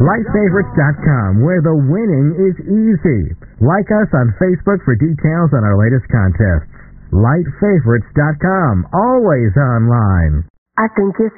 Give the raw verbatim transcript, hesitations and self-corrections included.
light favorites dot com, where the winning is easy. Like us on Facebook for details on our latest contests. light favorites dot com, always online. I think it's